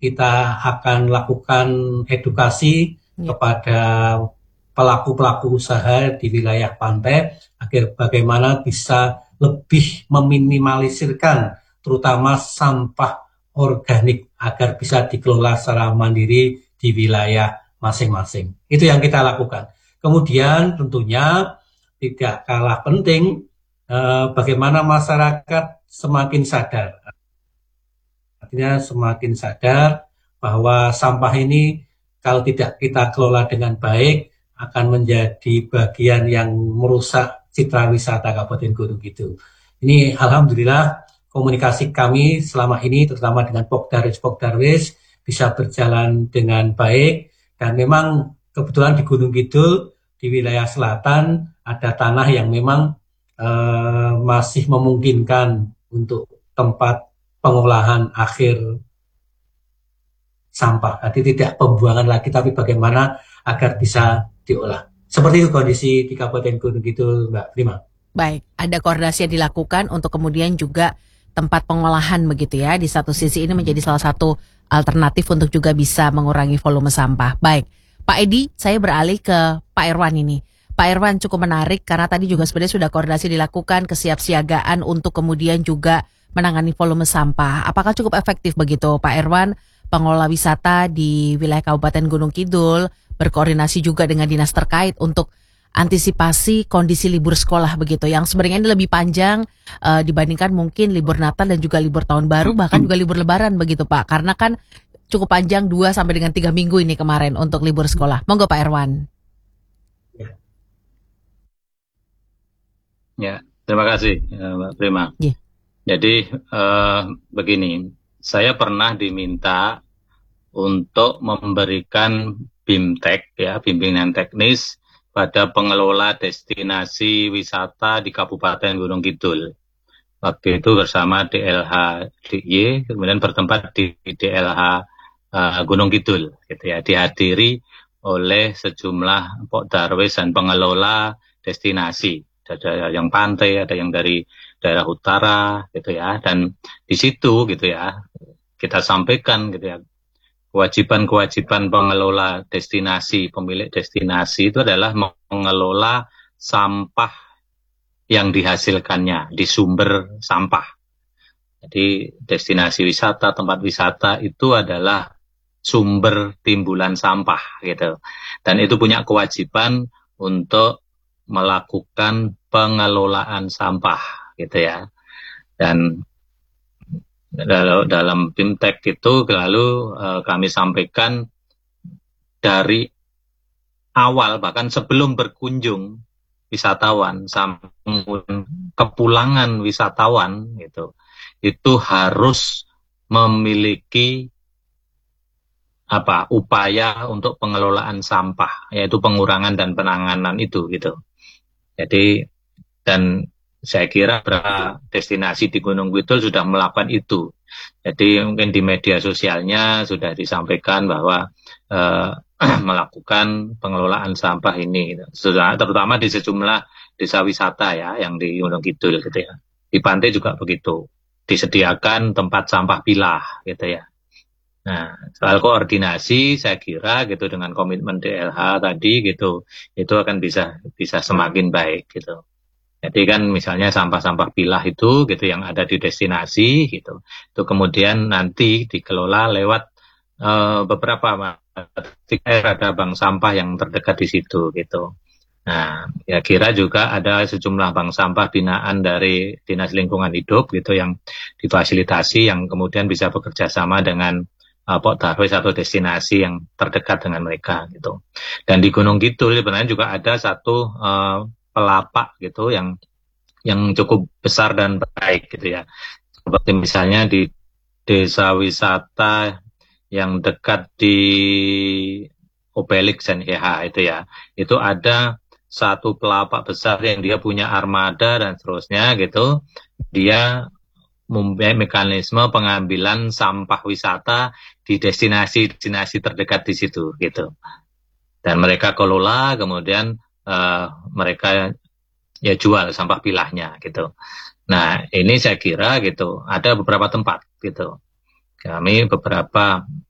kita akan lakukan edukasi kepada pelaku-pelaku usaha di wilayah pantai agar bagaimana bisa lebih meminimalisirkan terutama sampah organik agar bisa dikelola secara mandiri di wilayah masing-masing. Itu yang kita lakukan. Kemudian tentunya tidak kalah penting bagaimana masyarakat semakin sadar. Artinya semakin sadar bahwa sampah ini kalau tidak kita kelola dengan baik akan menjadi bagian yang merusak citra wisata Kabupaten Gunung Kidul. Ini alhamdulillah komunikasi kami selama ini terutama dengan Pokdarwis bisa berjalan dengan baik dan memang kebetulan di Gunung Kidul di wilayah selatan ada tanah yang memang masih memungkinkan untuk tempat pengolahan akhir sampah. Jadi tidak pembuangan lagi, tapi bagaimana agar bisa diolah. Seperti itu kondisi di Kabupaten Gunung Kidul, Mbak Prima. Baik, ada koordinasi yang dilakukan untuk kemudian juga tempat pengolahan begitu ya. Di satu sisi ini menjadi salah satu alternatif untuk juga bisa mengurangi volume sampah. Baik, Pak Edi, saya beralih ke Pak Irwan ini. Pak Irwan, cukup menarik karena tadi juga sebenarnya sudah koordinasi dilakukan, kesiapsiagaan untuk kemudian juga menangani volume sampah. Apakah cukup efektif begitu Pak Irwan, pengelola wisata di wilayah Kabupaten Gunung Kidul, berkoordinasi juga dengan dinas terkait untuk antisipasi kondisi libur sekolah begitu, yang sebenarnya ini lebih panjang dibandingkan mungkin libur Natal dan juga libur Tahun Baru, bahkan juga libur Lebaran begitu Pak, karena kan cukup panjang 2 sampai dengan 3 minggu ini kemarin untuk libur sekolah. Monggo Pak Irwan. Ya, terima kasih Mbak Prima. Yeah. Jadi begini, saya pernah diminta untuk memberikan BIMTEK ya, bimbingan teknis pada pengelola destinasi wisata di Kabupaten Gunung Kidul. Waktu itu bersama DLH DIY, kemudian bertempat di DLH Gunung Kidul, gitu ya, dihadiri oleh sejumlah Pokdarwis dan pengelola destinasi. Ada yang pantai, ada yang dari daerah utara, gitu ya. Dan di situ, gitu ya, kita sampaikan, gitu ya, kewajiban-kewajiban pengelola destinasi, pemilik destinasi itu adalah mengelola sampah yang dihasilkannya di sumber sampah. Jadi destinasi wisata, tempat wisata itu adalah sumber timbulan sampah, gitu. Dan itu punya kewajiban untuk melakukan pengelolaan sampah, gitu ya. Dan dalam BIMTEK itu lalu kami sampaikan dari awal, bahkan sebelum berkunjung wisatawan sampai kepulangan wisatawan, gitu, itu harus memiliki upaya untuk pengelolaan sampah, yaitu pengurangan dan penanganan itu, gitu. Jadi, dan saya kira beberapa destinasi di Gunung Kidul sudah melakukan itu. Jadi mungkin di media sosialnya sudah disampaikan bahwa melakukan pengelolaan sampah ini, gitu. Terutama di sejumlah desa wisata ya, yang di Gunung Kidul, gitu ya. Di pantai juga begitu, disediakan tempat sampah pilah, gitu ya. Nah, soal koordinasi saya kira gitu dengan komitmen DLH tadi gitu, itu akan bisa semakin baik gitu. Jadi kan misalnya sampah-sampah pilah itu gitu yang ada di destinasi gitu, itu kemudian nanti dikelola lewat beberapa ada bank sampah yang terdekat di situ gitu. Nah, ya kira juga ada sejumlah bank sampah binaan dari Dinas Lingkungan Hidup gitu yang difasilitasi, yang kemudian bisa bekerja sama dengan Pokdarwis atau destinasi yang terdekat dengan mereka gitu. Dan di Gunung Kidul sebenarnya juga ada satu pelapak gitu yang cukup besar dan baik gitu ya. Seperti misalnya di desa wisata yang dekat di Obelix dan itu ya. Itu ada satu pelapak besar yang dia punya armada dan seterusnya gitu. Dia mempunyai mekanisme pengambilan sampah wisata di destinasi terdekat di situ gitu. Dan mereka kelola, kemudian mereka ya jual sampah pilahnya gitu. Nah, ini saya kira gitu, ada beberapa tempat gitu. Kami beberapa